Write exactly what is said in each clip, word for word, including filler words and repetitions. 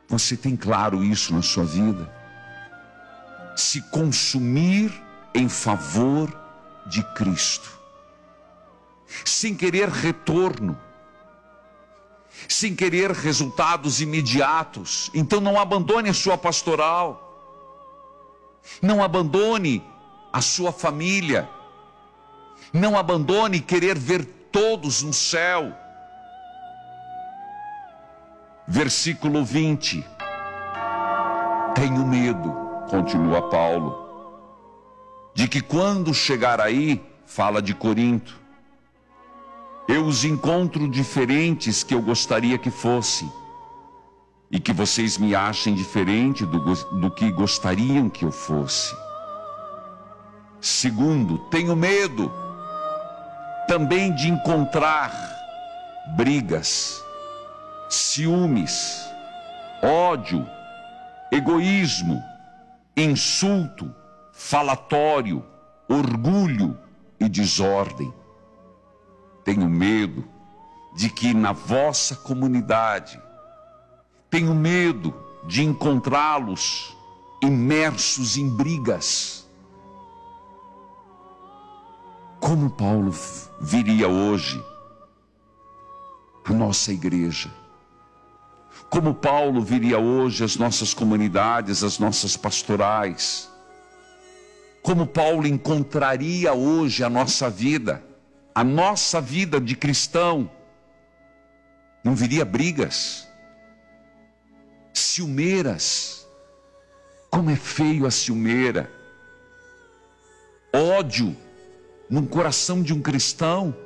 Você tem claro isso na sua vida? Se consumir em favor de Cristo, sem querer retorno, sem querer resultados imediatos. Então não abandone a sua pastoral, não abandone a sua família, não abandone querer ver todos no céu. Versículo vinte. Tenho medo, continua Paulo, de que quando chegar aí, fala de Corinto, eu os encontro diferentes que eu gostaria que fosse, e que vocês me achem diferente do, do que gostariam que eu fosse. Segundo, tenho medo também de encontrar brigas, ciúmes, ódio, egoísmo, insulto, falatório, orgulho e desordem. Tenho medo de que na vossa comunidade, tenho medo de encontrá-los imersos em brigas. Como Paulo viria hoje a nossa igreja? Como Paulo viria hoje as nossas comunidades, as nossas pastorais? Como Paulo encontraria hoje a nossa vida? A nossa vida de cristão? Não viria brigas, ciumeiras. Como é feio a ciumeira. Ódio no coração de um cristão.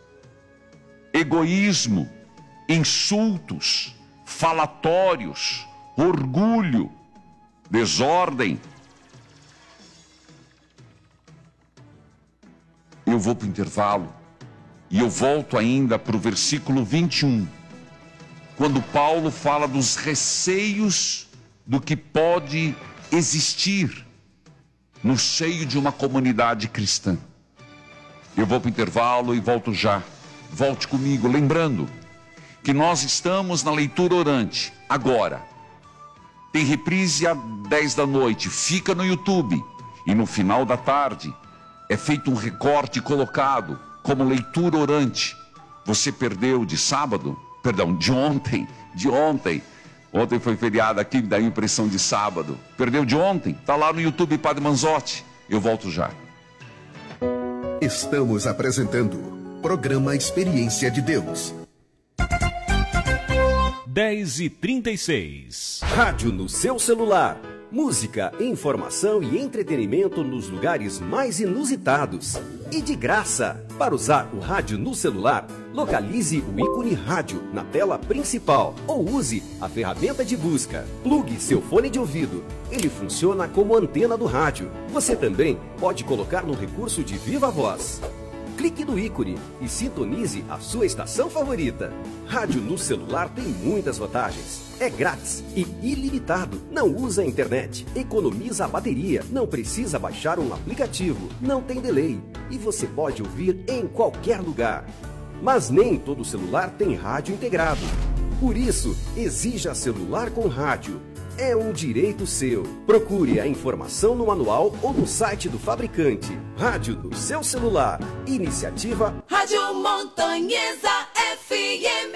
Egoísmo, insultos, falatórios, orgulho, desordem. Eu vou para o intervalo e eu volto ainda para o versículo vinte e um, quando Paulo fala dos receios do que pode existir no seio de uma comunidade cristã. Eu vou para o intervalo e volto já. Volte comigo, lembrando que nós estamos na leitura orante agora. Tem reprise às dez da noite, fica no YouTube, e no final da tarde é feito um recorte colocado como leitura orante. Você perdeu de sábado? Perdão, de ontem, de ontem. Ontem foi feriado aqui, dá a impressão de sábado. Perdeu de ontem? Está lá no YouTube, Padre Manzotti. Eu volto já. Estamos apresentando Programa Experiência de Deus. dez e trinta e seis. Rádio no seu celular. Música, informação e entretenimento nos lugares mais inusitados. E de graça. Para usar o rádio no celular, localize o ícone rádio na tela principal ou use a ferramenta de busca. Plugue seu fone de ouvido. Ele funciona como antena do rádio. Você também pode colocar no recurso de viva voz. Clique no ícone e sintonize a sua estação favorita. Rádio no celular tem muitas vantagens. É grátis e ilimitado. Não usa a internet. Economiza a bateria. Não precisa baixar um aplicativo. Não tem delay. E você pode ouvir em qualquer lugar. Mas nem todo celular tem rádio integrado. Por isso, exija celular com rádio. É um direito seu. Procure a informação no manual ou no site do fabricante. Rádio do seu celular. Iniciativa Rádio Montanhesa F M.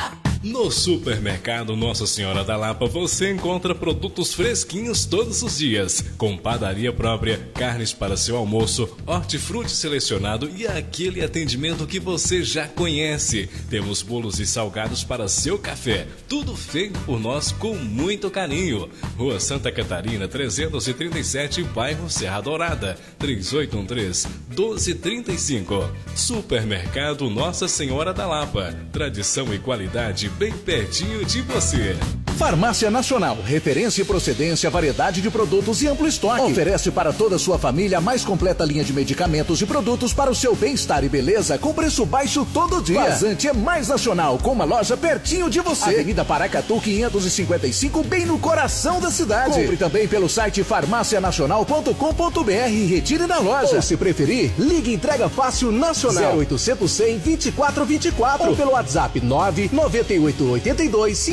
No Supermercado Nossa Senhora da Lapa você encontra produtos fresquinhos todos os dias, com padaria própria, carnes para seu almoço, hortifruti selecionado e aquele atendimento que você já conhece. Temos bolos e salgados para seu café, tudo feito por nós com muito carinho. Rua Santa Catarina, trezentos e trinta e sete, bairro Serra Dourada, três oito um três, um dois três cinco. Supermercado Nossa Senhora da Lapa, tradição e qualidade bem pertinho de você. Farmácia Nacional, referência e procedência, variedade de produtos e amplo estoque. Oferece para toda a sua família a mais completa linha de medicamentos e produtos para o seu bem-estar e beleza com preço baixo todo dia. Vazante é mais nacional, com uma loja pertinho de você. Avenida Paracatu quinhentos e cinquenta e cinco, bem no coração da cidade. Compre também pelo site farmácia nacional ponto com ponto br e retire na loja. Ou se preferir, ligue entrega fácil nacional zero oitocentos, cem, vinte e quatro vinte e quatro ou pelo WhatsApp nove nove oito oito dois